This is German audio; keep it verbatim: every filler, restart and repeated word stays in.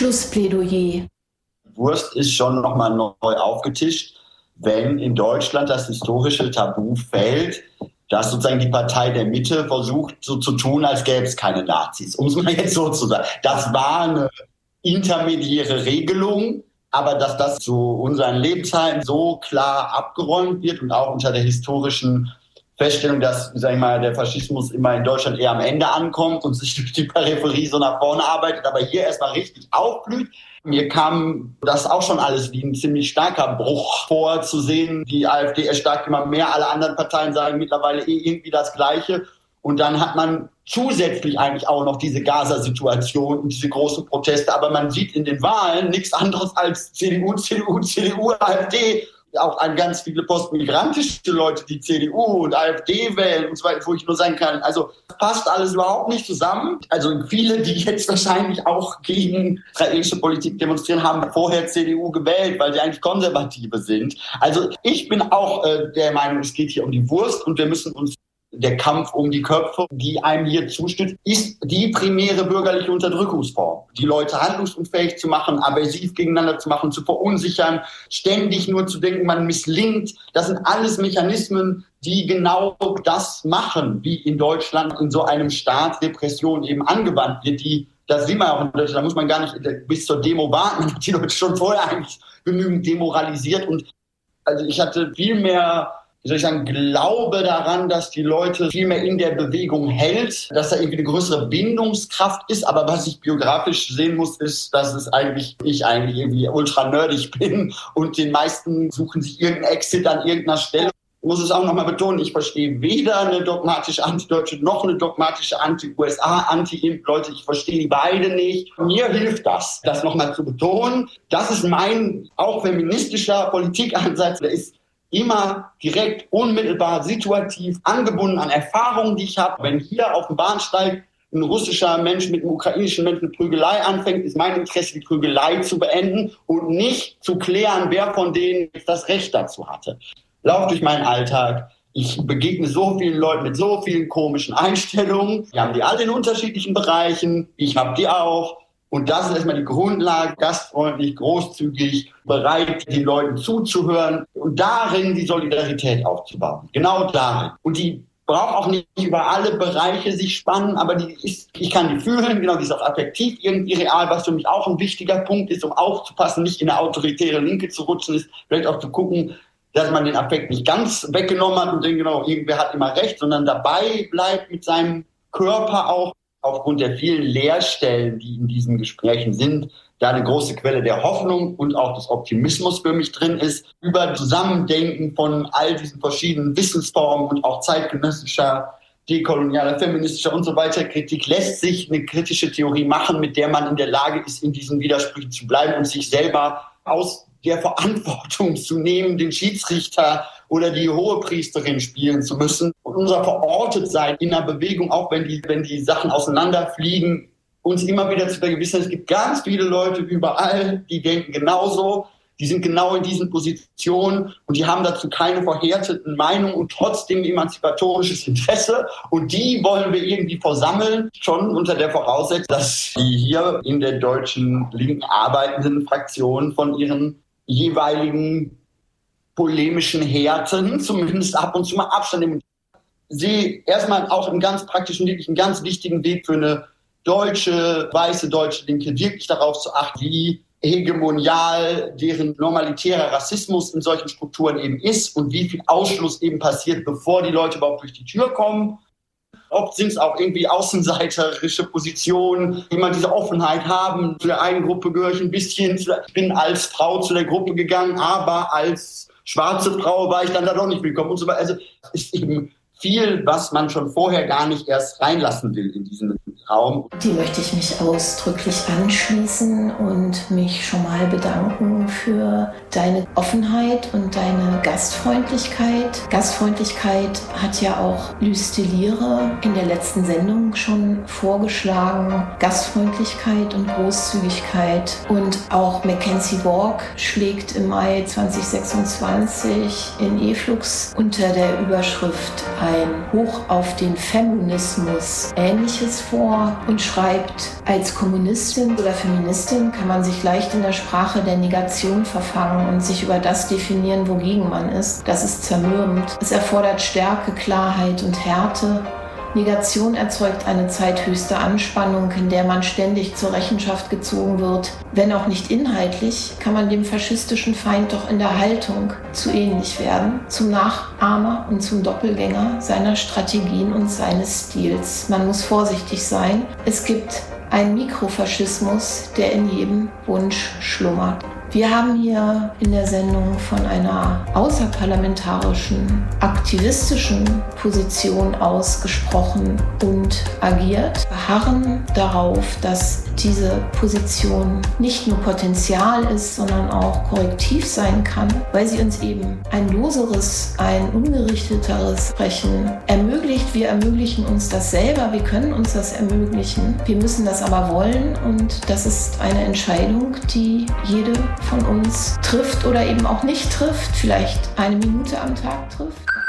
Schlussplädoyer. Wurst ist schon nochmal neu aufgetischt, wenn in Deutschland das historische Tabu fällt, dass sozusagen die Partei der Mitte versucht, so zu tun, als gäbe es keine Nazis. Um es mal jetzt so zu sagen. Das war eine intermediäre Regelung, aber dass das zu unseren Lebzeiten so klar abgeräumt wird und auch unter der historischen Feststellung, dass, sag ich mal, der Faschismus immer in Deutschland eher am Ende ankommt und sich durch die Peripherie so nach vorne arbeitet, aber hier erstmal richtig aufblüht. Mir kam das auch schon alles wie ein ziemlich starker Bruch vor, zu sehen, die AfD erstarkt immer mehr, alle anderen Parteien sagen mittlerweile eh irgendwie das Gleiche. Und dann hat man zusätzlich eigentlich auch noch diese Gaza-Situation und diese großen Proteste. Aber man sieht in den Wahlen nichts anderes als C D U, C D U, C D U, AfD. Auch an ganz viele postmigrantische Leute, die C D U und AfD wählen und so weiter, wo ich nur sagen kann, also passt alles überhaupt nicht zusammen. Also viele, die jetzt wahrscheinlich auch gegen israelische Politik demonstrieren, haben vorher C D U gewählt, weil sie eigentlich Konservative sind. Also ich bin auch äh, der Meinung, es geht hier um die Wurst und wir müssen uns der Kampf um die Köpfe, die einem hier zusteht, ist die primäre bürgerliche Unterdrückungsform. Die Leute handlungsunfähig zu machen, aversiv gegeneinander zu machen, zu verunsichern, ständig nur zu denken, man misslingt. Das sind alles Mechanismen, die genau das machen, wie in Deutschland in so einem Staat Repression eben angewandt wird, die das sieht man auch in Deutschland, da muss man gar nicht bis zur Demo warten, die Leute schon vorher eigentlich genügend demoralisiert. Und also ich hatte viel mehr, wie soll ich sagen, Glaube daran, dass die Leute viel mehr in der Bewegung hält, dass da irgendwie eine größere Bindungskraft ist. Aber was ich biografisch sehen muss, ist, dass es eigentlich ich eigentlich irgendwie ultra nerdig bin und den meisten suchen sich irgendeinen Exit an irgendeiner Stelle. Ich muss es auch nochmal betonen, ich verstehe weder eine dogmatische Antideutsche noch eine dogmatische Anti-U S A, Anti-Impf-Leute. Ich verstehe die beide nicht. Mir hilft das, das nochmal zu betonen. Das ist mein auch feministischer Politikansatz. Der ist immer direkt, unmittelbar, situativ, angebunden an Erfahrungen, die ich habe. Wenn hier auf dem Bahnsteig ein russischer Mensch mit einem ukrainischen Menschen eine Prügelei anfängt, ist mein Interesse, die Prügelei zu beenden und nicht zu klären, wer von denen das Recht dazu hatte. Lauf durch meinen Alltag. Ich begegne so vielen Leuten mit so vielen komischen Einstellungen. Wir haben die alle in unterschiedlichen Bereichen. Ich habe die auch. Und das ist erstmal die Grundlage, gastfreundlich, großzügig, bereit, den Leuten zuzuhören und darin die Solidarität aufzubauen. Genau darin. Und die braucht auch nicht über alle Bereiche sich spannen, aber die ist, ich kann die fühlen, genau, die ist auch affektiv irgendwie real, was für mich auch ein wichtiger Punkt ist, um aufzupassen, nicht in eine autoritäre Linke zu rutschen, ist vielleicht auch zu gucken, dass man den Affekt nicht ganz weggenommen hat und denkt, genau, irgendwer hat immer recht, sondern dabei bleibt mit seinem Körper auch, aufgrund der vielen Leerstellen, die in diesen Gesprächen sind, da eine große Quelle der Hoffnung und auch des Optimismus für mich drin ist, über Zusammendenken von all diesen verschiedenen Wissensformen und auch zeitgenössischer, dekolonialer, feministischer und so weiter Kritik, lässt sich eine kritische Theorie machen, mit der man in der Lage ist, in diesen Widersprüchen zu bleiben und sich selber aus der Verantwortung zu nehmen, den Schiedsrichter oder die Hohepriesterin spielen zu müssen. Und unser Verortetsein in der Bewegung, auch wenn die, wenn die Sachen auseinanderfliegen, uns immer wieder zu vergewissern, es gibt ganz viele Leute überall, die denken genauso, die sind genau in diesen Positionen und die haben dazu keine verhärteten Meinungen und trotzdem emanzipatorisches Interesse. Und die wollen wir irgendwie versammeln, schon unter der Voraussetzung, dass die hier in der deutschen linken arbeitenden Fraktion von ihren jeweiligen polemischen Härten zumindest ab und zu mal Abstand nehmen. Sie erstmal auch einen ganz praktischen, wirklich einen ganz wichtigen Weg für eine deutsche, weiße deutsche Linke, wirklich darauf zu achten, wie hegemonial deren normalitärer Rassismus in solchen Strukturen eben ist und wie viel Ausschluss eben passiert, bevor die Leute überhaupt durch die Tür kommen. Oft sind es auch irgendwie außenseiterische Positionen, die immer diese Offenheit haben. Zu der einen Gruppe gehöre ich ein bisschen, ich bin als Frau zu der Gruppe gegangen, aber als schwarze Frau war ich dann da doch nicht willkommen und so weiter. Also es ist eben viel, was man schon vorher gar nicht erst reinlassen will in diesen Raum. Dem möchte ich mich ausdrücklich anschließen und mich schon mal bedanken für deine Offenheit und deine Gastfreundlichkeit. Gastfreundlichkeit hat ja auch Lüsteliere in der letzten Sendung schon vorgeschlagen. Gastfreundlichkeit und Großzügigkeit. Und auch Mackenzie Walk schlägt im Mai zwanzig sechsundzwanzig in E-Flux unter der Überschrift ein ein Hoch auf den Feminismus Ähnliches vor und schreibt, als Kommunistin oder Feministin kann man sich leicht in der Sprache der Negation verfangen und sich über das definieren, wogegen man ist. Das ist zermürbend. Es erfordert Stärke, Klarheit und Härte. Negation erzeugt eine Zeit höchster Anspannung, in der man ständig zur Rechenschaft gezogen wird. Wenn auch nicht inhaltlich, kann man dem faschistischen Feind doch in der Haltung zu ähnlich werden, zum Nachahmer und zum Doppelgänger seiner Strategien und seines Stils. Man muss vorsichtig sein. Es gibt einen Mikrofaschismus, der in jedem Wunsch schlummert. Wir haben hier in der Sendung von einer außerparlamentarischen, aktivistischen Position aus gesprochen und agiert, beharren darauf, dass diese Position nicht nur Potenzial ist, sondern auch korrektiv sein kann, weil sie uns eben ein loseres, ein ungerichteteres Sprechen ermöglicht. Wir ermöglichen uns das selber, wir können uns das ermöglichen. Wir müssen das aber wollen und das ist eine Entscheidung, die jede von uns trifft oder eben auch nicht trifft, vielleicht eine Minute am Tag trifft.